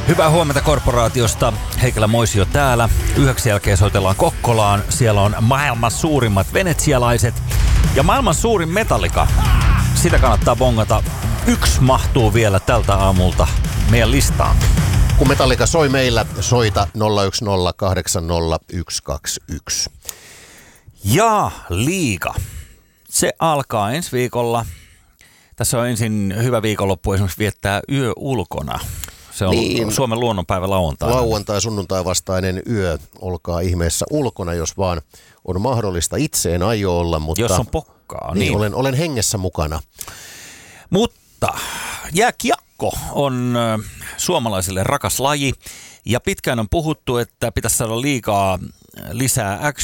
Hyvää huomenta korporaatiosta. Heikelä Moisio täällä. 9 jälkeen soitellaan Kokkolaan. Siellä on maailman suurimmat venetsialaiset. Ja maailman suurin Metallica. Sitä kannattaa bongata. Yksi mahtuu vielä tältä aamulta meidän listaan. Kun Metallica soi meillä, soita 010800121. Ja liiga. Se alkaa ensi viikolla. Tässä on ensin hyvä viikonloppu esimerkiksi viettää yö ulkona. Se on niin, Suomen luonnonpäivä lauantaina. Lauantai, sunnuntai vastainen yö. Olkaa ihmeessä ulkona, jos vaan on mahdollista. Itse en aio olla, mutta... Jos on pokkaa. Niin. Olen hengessä mukana. Mutta jääkiekko on suomalaisille rakas laji. Ja pitkään on puhuttu, että pitäisi saada liigaa lisää